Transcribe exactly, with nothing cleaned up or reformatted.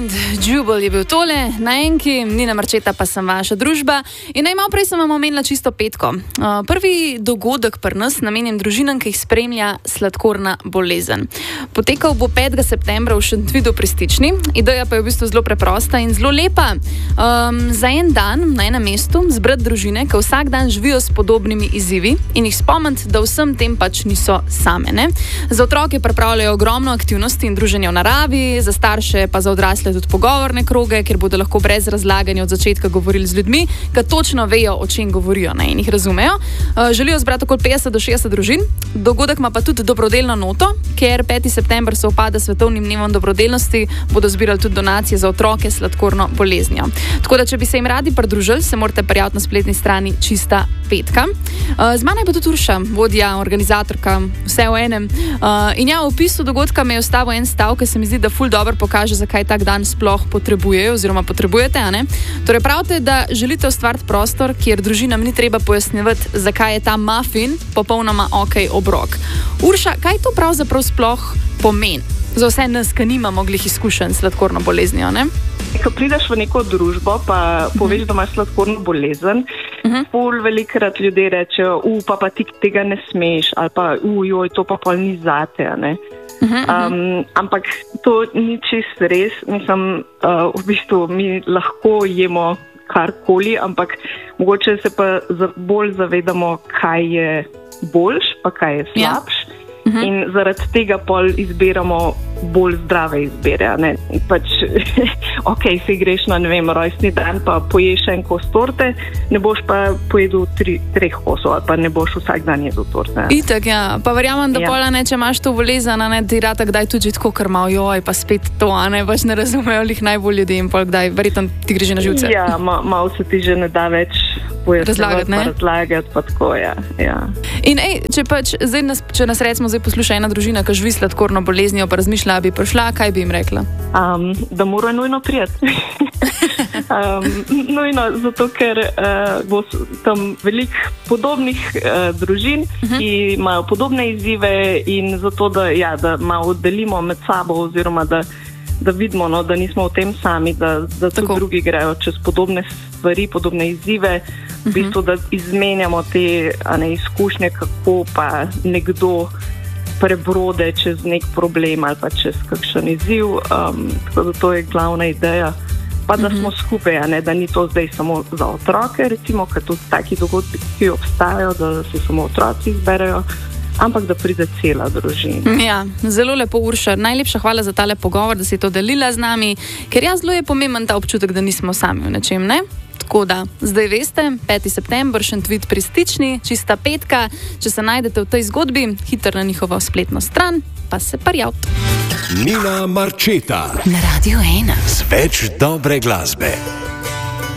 Blind Jubel je bil tole, na enki, Nina Marčeta pa sem vaša družba. In naj malo prej sem vam omenila čisto petko. Uh, prvi dogodek pri nas namenjen družinam, ki jih spremlja sladkorna bolezen. Potekal bo petega septembra v Šentvidu pri Stični. Ideja pa je v bistvu zelo preprosta in zelo lepa. Um, za en dan na enem mestu zbrati družine, ki vsak dan živijo s podobnimi izzivi in jih spomniti, da vsem tem pač niso same. Ne? Za otroke pripravljajo ogromno aktivnosti in druženja v naravi, za starše pa za odrasle tudi pogovorne kroge, kjer bodo lahko brez razlaganja od začetka govorili z ljudmi, ki točno vejo, o čem govorijo, ne, in jih razumejo. Uh, želijo zbrati okoli petdeset do šestdeset družin. Dogodek ima pa tudi dobrodelno noto, ker petega septembra se upada svetovnim dnevom dobrodelnosti, bodo zbirali tudi donacije za otroke s sladkorno boleznijo. Tako da, če bi se jim radi pridružili, se morate prijaviti na spletni strani Čista petka. Uh, z mano je pa tudi Urša, vodja, organizatorka, vse v enem. Uh, in ja, v opisu dogodka me je ostavil en stav, ki se mi zdi, da ful dobro pokaže, zakaj tak dan sploh potrebujejo oziroma potrebujete, a ne? Torej pravite, da želite ustvariti prostor, kjer družinam ni treba pojasnjevati, zakaj je ta muffin popolnoma ok obrok. Urša, kaj to pravzaprav sploh pomeni za vse nas, ki nimamo glih izkušenj s sladkorno boleznijo, ne? Ko prideš v neko družbo, pa poveš, da imaš sladkorno bolezen, uh-huh. pol velikrat ljudje rečejo, u, pa pa ti tega ne smeš, ali pa, u, joj, to pa pol ni zate, a ne? Um, ampak to ni čist res. Mislim, uh, v bistvu mi lahko jemo karkoli, ampak mogoče se pa bolj zavedamo, kaj je boljš, pa kaj je slabš. Ja. Uh-huh. In zaradi tega pol izbiramo bolj zdrave izbire. Ne? Pač, ok, si greš na, ne vem, rojstni dan, pa poješ en kos torte, ne boš pa pojedel tri, treh kosov, ali pa ne boš vsak dan jedel torte. Itak, ja. Pa verjamem, da ja. Pola ne, če imaš to bolezen, ne, ti rata kdaj tudi tako krmal, joj, pa spet to, a ne, pač ne razumejo lih najbolj ljudi in pol kdaj, verjetno ti gre že na živce. Ja, ma, malo se ti že ne da več razlagati, ne? Razlagati, pa tako, ja. ja. In ej, če pač, zdaj nas, če nas recimo zdaj posluša ena družina, ki živi sladkorno boleznijo, pa razmišlja, bi prišla, kaj bi jim rekla? Um, da mora nujno prijeti. um, nujno, zato ker uh, bo tam veliko podobnih uh, družin, uh-huh. ki imajo podobne izzive in zato, da, ja, da malo delimo med sabo oziroma da, da vidimo, no, da nismo v tem sami, da, da tudi drugi grejo čez podobne stvari, podobne izzive, uh-huh. v bistvu, da izmenjamo te a ne, izkušnje, kako pa nekdo prebrode čez nek problem ali pa čez kakšen izziv. Um, tako da to je glavna ideja. Pa da smo skupaj, a ne, da ni to zdaj samo za otroke, recimo, ker tudi taki dogodki obstajajo, da se samo otroci izberejo, ampak da pride cela družina. Ja, zelo lepo, Urša. Najlepša hvala za tale pogovor, da si to delila z nami, ker ja, zelo je pomemben ta občutek, da nismo sami v nečem, ne? Tako da, zdaj veste, petega septembra, Šentvid pri Stični, Čista petka. Če se najdete v tej zgodbi, hitro na njihovo spletno stran, pa se prijavite. Nina Marčeta na Radio ena. Z več dobre glasbe.